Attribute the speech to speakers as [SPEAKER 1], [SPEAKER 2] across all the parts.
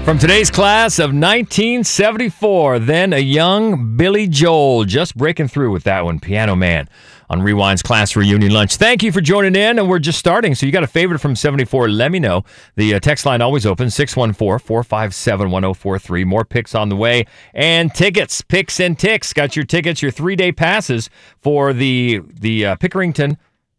[SPEAKER 1] From today's class of 1974, then a young Billy Joel, just breaking through with that one, Piano Man, on Rewind's Class Reunion Lunch. Thank you for joining in, and we're just starting, so you got a favorite from 74, let me know. The text line always open, 614-457-1043. More picks on the way, and tickets, picks and ticks. Got your tickets, your 3-day passes for the Pickerington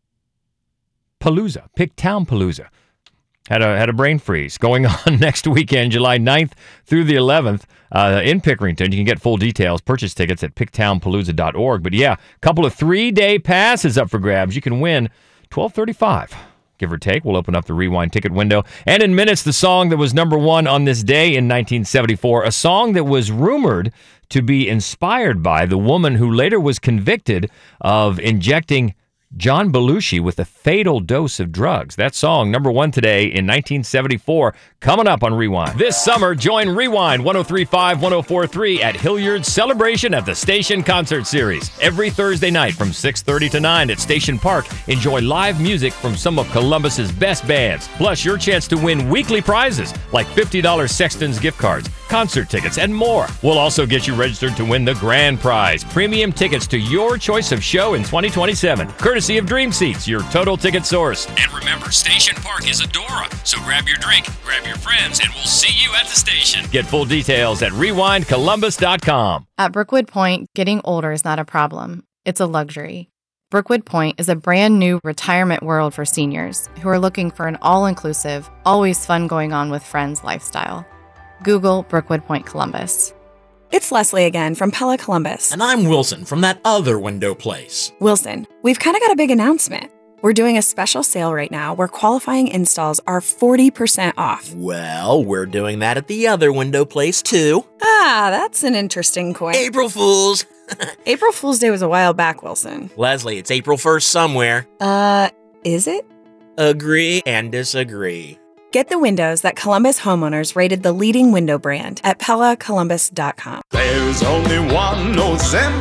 [SPEAKER 1] Palooza, Picktown Palooza. Had a brain freeze going on next weekend, July 9th through the 11th in Pickerington. You can get full details, purchase tickets at picktownpalooza.org. But yeah, a couple of 3-day passes up for grabs. You can win $12.35, give or take. We'll open up the Rewind ticket window. And in minutes, the song that was number one on this day in 1974, a song that was rumored to be inspired by the woman who later was convicted of injecting John Belushi with a fatal dose of drugs. That song, number one today in 1974, coming up on Rewind. This summer, join Rewind 103.5-104.3 at Hilliard's Celebration at the Station Concert Series. Every Thursday night from 6:30 to 9 at Station Park, enjoy live music from some of Columbus's best bands. Plus, your chance to win weekly prizes like $50 Sexton's gift cards, concert tickets, and more. We'll also get you registered to win the grand prize, premium tickets to your choice of show in 2027. Courtesy of Dream Seats, your total ticket source. And remember, Station Park is Adora, so grab your drink, grab your friends, and we'll see you at the station. Get full details at rewindcolumbus.com.
[SPEAKER 2] At Brookwood Point, getting older is not a problem. It's a luxury. Brookwood Point is a brand new retirement world for seniors who are looking for an all-inclusive, always fun going on with friends lifestyle. Google Brookwood Point Columbus.
[SPEAKER 3] It's Leslie again from Pella Columbus.
[SPEAKER 4] And I'm Wilson from that other window place.
[SPEAKER 3] Wilson, we've kind of got a big announcement. We're doing a special sale right now where qualifying installs are 40% off.
[SPEAKER 4] Well, we're doing that at the other window place too.
[SPEAKER 3] Ah, that's an interesting coin.
[SPEAKER 4] April Fools!
[SPEAKER 3] April Fool's Day was a while back, Wilson.
[SPEAKER 4] Leslie, it's April 1st somewhere.
[SPEAKER 3] Is it?
[SPEAKER 4] Agree and disagree.
[SPEAKER 3] Get the windows that Columbus homeowners rated the leading window brand at PellaColumbus.com.
[SPEAKER 5] There's only one